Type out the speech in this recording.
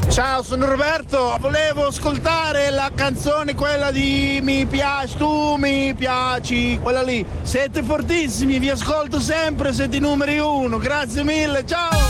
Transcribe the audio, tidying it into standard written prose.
Ciao, sono Roberto. Volevo ascoltare la canzone, quella di Mi piaci, tu mi piaci, quella lì. Siete fortissimi, vi ascolto sempre, siete i numeri uno. Grazie mille, ciao!